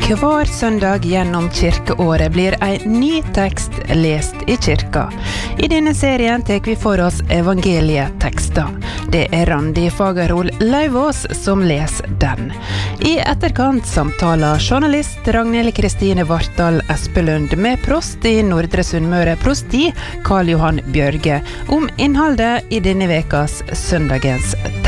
Hver søndag gjennom kirkeåret blir en ny tekst lest i kirka. I denne serien tar vi for oss evangelietekster. Det Randi Fagerhol Lauvås som leser den. I etterkant samtaler journalist Ragnhild Kristine Vartdal Espelund med prost i Nordre Sunnmøre prosti, Karl Johan Bjørge, om innholdet i denne vekas søndagens